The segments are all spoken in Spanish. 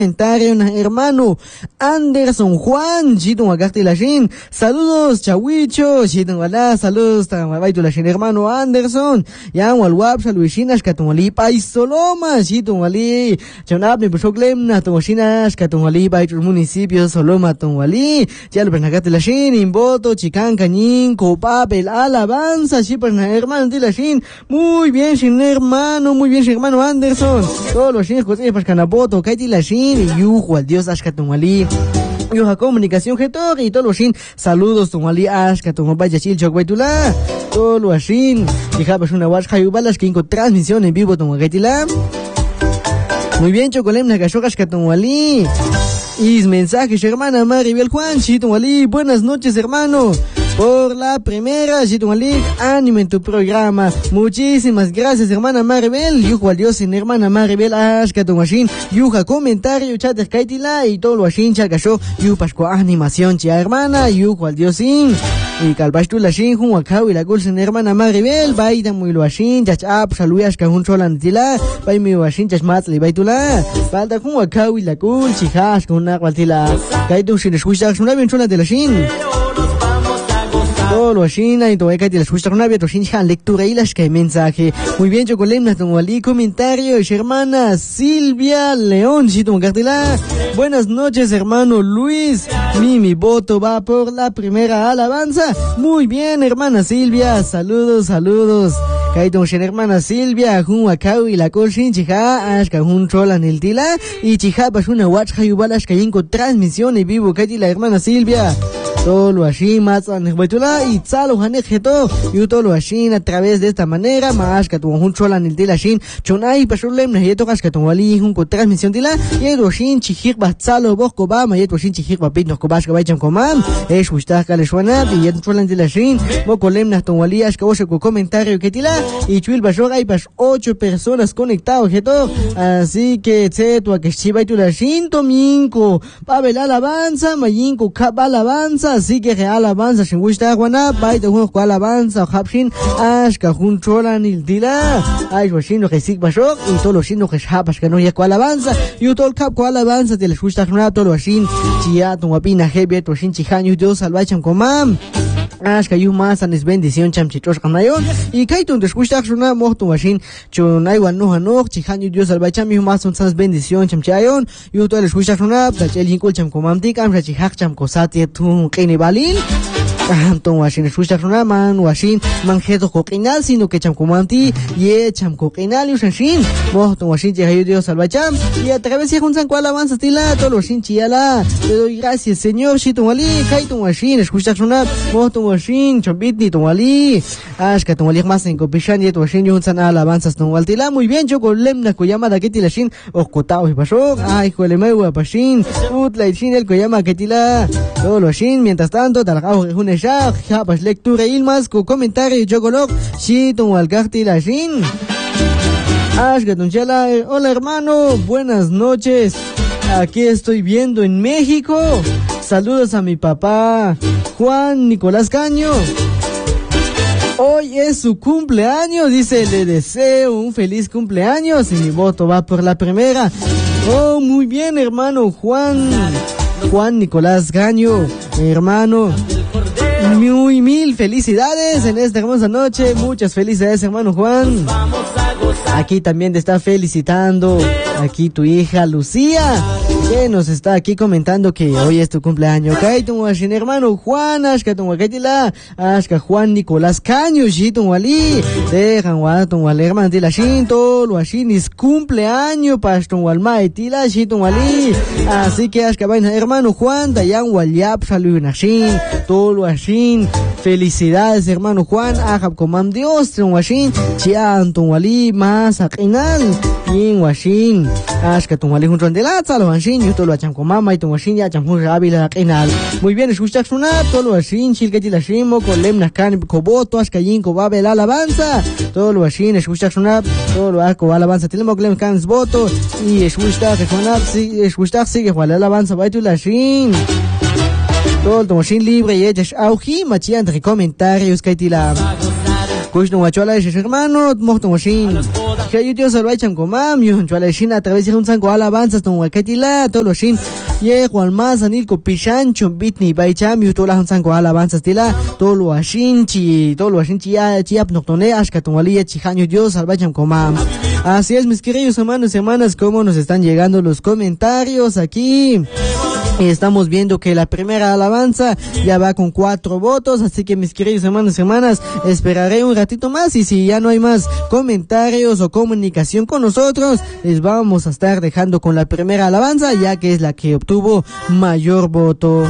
comentario, hermano Anderson Juan, Chito Magasti Lashin, saludos Chawicho, Chito Wala, saludos Tamabaitu Lashin, hermano Anderson, Yan Walwap, Saluishinas, Katumali, Paisoloma, Chito Wali, Chonab, Nipusoklem, Natomoshinas, Katumali, Baitu municipio, Soloma, Tomwali, Chalo Pernagati Lashin, Imboto, Chican, Cañín, Copapel, Alabanza, Chiperna, hermano de Lashin, muy bien, sin hermano Anderson, todos los chinos, José Pascanapoto, Kaiti Lashin, y Yujo, al Dios Ashkatumali. Yuja Comunicación Getor y todos los shin. Saludos Tumali Ashka, Tumabaya Chilchok Baitula. Todos los shin. Fijabas una watch Hayubalas que con transmisión en vivo Tumagatila. Muy bien, Chocolem Nagashokas Katumali. Y mensajes, hermana Maribel Juan, Chitumali. Buenas noches, hermano. Por la primera, Chitumali, ánimo en tu programa. Muchísimas gracias, hermana Maribel. Yuja Dios en hermana Maribel Ashka Tumashin. Yuja comentario, chater Kaitila y todo lo ashin Chagasho. Yupasco animación, chia hermana. Yuja Dios sin. Y Calbastu la shin, Juacao y la Gulsen hermana Maribel. Baita muy lo ashin, chachap, saluyas Cajun Cholanitila. Bai mi ashin, chachmatli, baitula. Falta Juacao y la Gul, chihash, con una guatila. Kaitu sin escuchar, una bien chola de la shin. Todo China y todo el que te escucha una vez China lectura y las que mensaje. Muy bien, Chocolem, tengo ali comentario, hermana Silvia León, si tu cartela. Buenas noches, hermano Luis. Mi voto va por la primera alabanza. Muy bien, hermana Silvia. Saludos. Kaito hermana Silvia, Juacao y la Colchin, Chija, Ashka, Cholan el Tila. Y Chija, una watch, Hayubalas, que con transmisión en vivo, Kaiti la hermana Silvia. Todo lo así, más anegbatula y tzalo hanejeto, y todo lo así a través de esta manera, más que tu un cholan el tila shin, chonai pasulem nejeto que tu ali un con transmisión tila, y el shin chihik batzalo bosco ba, mayeto shin chihik bapit nos cobas que vayan comam, es usted que le suena, y el cholan tila shin, bocolem nas tu ali, es que vos con comentario que tila, y chuil bashoga y pas 8 personas conectados, jeto, así que tseto que chiva y tu la shin, domingo, babel alabanza, mayinko kaba alabanza, así que alabanza sin gusta guana baita juego con alabanza hapshin ashka jun cholan il dila ay washino que sig bashok y todo lo shino que hapas que no ya con alabanza y todo el cap con alabanza de la gusta guana todo lo shin chia tu apina hebe to shin chihanyu Dios salvacham comam ashka yu más anes bendición cham chichos kanayon y kaitun de gusta guana mohtu washin chonai wan no hanok chihanyu Dios salvacham yu más son sans bendición cham chayon yu todo la gusta guana tachel hinkul cham comam tik am chihak cham kosati tu Kini Balin, Anton Washin, Shusha man, Washin, Manjeto Coquinal, sino que Chamcomanti, Ye Chamcoquinal, Yushin, Mohton Washin, Dios Salvacham, y a través de Junsan Alabanza Tila, todo Washin Chiala, te doy gracias, Señor, Shiton Wali, Kaiton Washin, Shusha Mohton Washin, Chombitni, Tomali, Ashka Tomali, más en Copishan, Yet Washin, Junsan Alabanzas, Tomwaltila, muy bien, yo con Lemna, Koyama, Ketilashin, Okotao y Pashok, ay, Kolemewa, Pashin, Utla y Shin, el Koyama, Ketila, todo lo Shin, mientras tanto, Talagao, Huneshak, Japas, lectura, Ilmas, con comentario, Chocolok, Shiton, Walgati, la Shin. Ashgatunchela, hola hermano, buenas noches. Aquí estoy viendo en México. Saludos a mi papá, Juan Nicolás Caño. Hoy es su cumpleaños, dice, le deseo un feliz cumpleaños y mi voto va por la primera. Oh, muy bien, hermano Juan Nicolás Gaño, hermano. Mil felicidades en esta hermosa noche. Muchas felicidades, hermano Juan. Aquí también te está felicitando aquí tu hija Lucía, que nos está aquí comentando que hoy es tu cumpleaños. Kaitung washin hermano Juan, ashkatung wakatila, ashka Juan Nicolás Caño, shitung wali, dejan watung wal hermano tila shinto, lo washin es cumpleaños, pastung wal maitila, shitung wali. Así que ashka vaina hermano Juan, dayan wal yap saluna shin, todo lo washin. Felicidades, hermano Juan. Ajab comam Dios, tron washin, chian ton wali más aqinal, yin washin. Ashka ton wali junto de la tzalo washin, yuto lo acham comama y ton washin ya acham jun rabila aqinal. Muy bien, escuchak sunat, todo lo washin, chilkati la shimo, kolem naskan koboto, ashka yin kobabe la alabanza. Todo lo washin, escuchak sunat, todo lo ako alabanza, tilemo kolem kans voto, y escuchak sigue wala alabanza, baitu la shin. Todo el tomoshin libre y ellas auji machian de comentarios que tila. Kushno wachola es hermano, mohtomoshin. que yo salvacham comam, yo chualeshina a través de un sango alabanzas ton wakatila, todo lo shin, ye Juanmas anilco pichancho, bitni baicham, yo todas un sango alabanzas tila, todo lo ashinchi ya chiap noctone, ashkaton walia chijaño Dios salvacham comam. Así es, mis queridos hermanos y hermanas, cómo nos están llegando los comentarios aquí. Estamos viendo que la primera alabanza ya va con 4 votos, así que mis queridos hermanos y hermanas, esperaré un ratito más y si ya no hay más comentarios o comunicación con nosotros, les vamos a estar dejando con la primera alabanza, ya que es la que obtuvo mayor voto.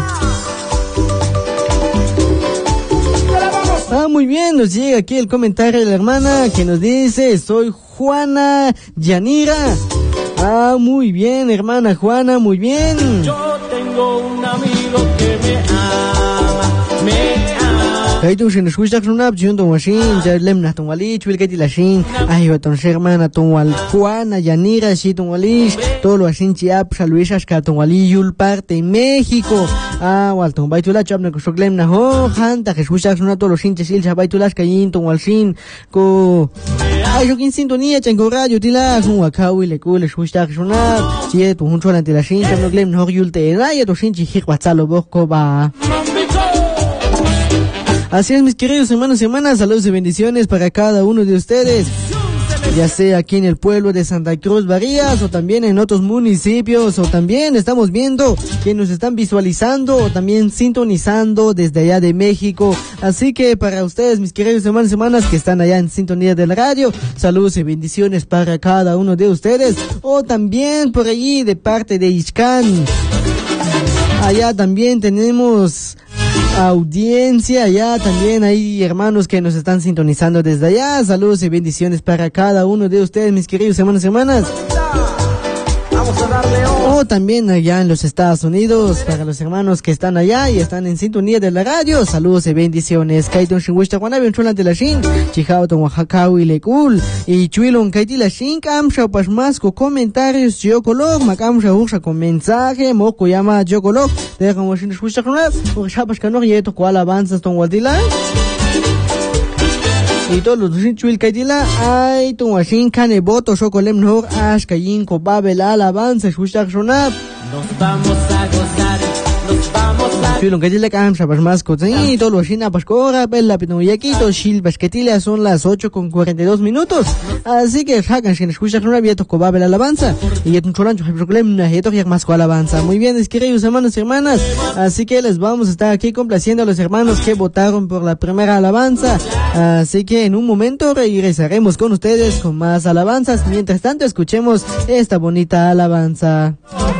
Muy bien, nos llega aquí el comentario de la hermana que nos dice, soy Juana Yanira. Muy bien, hermana Juana, muy bien. Yo tengo un amigo que me ama. Ahí tú se nos escucha con una opción de machine, ya lemna ton wali, chuil que la shin, ay ton hermana ton wal Juana Yanira, si ton wali, todo lo ashin chiap, saluisas ka ton wali yul parte México. Wal ton baitula chapna ko lemna ho, hanta que escucha con una todo lo shin chisil cha baitulas kayin ton wal shin ko. Ay yo kin sintonía chango radio tila con wakawi le kul escucha con una, si tu un chola tila shin, chapna lemna ho yul te, ay to shin chi hikwatalo bosco ba. Así es, mis queridos hermanos y hermanas, saludos y bendiciones para cada uno de ustedes, ya sea aquí en el pueblo de Santa Cruz Barías o también en otros municipios, o también estamos viendo que nos están visualizando o también sintonizando desde allá de México. Así que para ustedes, mis queridos hermanos y hermanas que están allá en sintonía del radio, saludos y bendiciones para cada uno de ustedes, o también por allí de parte de Ixcán. Allá también tenemos audiencia, allá también hay hermanos que nos están sintonizando desde allá. Saludos y bendiciones para cada uno de ustedes, mis queridos hermanos y hermanas. O también allá en los Estados Unidos, para los hermanos que están allá y están en sintonía de la radio, saludos y bendiciones. Kaiton Shinguishta Guanabi, un chulan de la Shin, Chihauton Oaxacawi Lekul, y Chuilon Kaiti la Shin, Kamsha Pashmasco, comentarios, Yokolog, Makamsha Usha con mensaje, Moko llama Yokolog, dejan Washin Shuishta Guanabi, Urshapash Kanok, Yeto Kuala Avanzas Ton Waldila. Y todos los chuil kaitila ay tu washin kane voto shokolem no ash kayin ko babel alabanza escuchar sonar. Nos vamos a gozar, nos vamos a Chuilon kaitila kam shabash más cosas y todos los shina pashkora bella pinoyaquito shil bashketila son las 8:42. Así que hagan sin escuchar sonar vieto ko babel alabanza y yetun chorancho shokolem na yeto yak más ko alabanza. Muy bien, queridos hermanos y hermanas, así que les vamos a estar aquí complaciendo a los hermanos que votaron por la primera alabanza. Así que en un momento regresaremos con ustedes con más alabanzas. Mientras tanto, escuchemos esta bonita alabanza.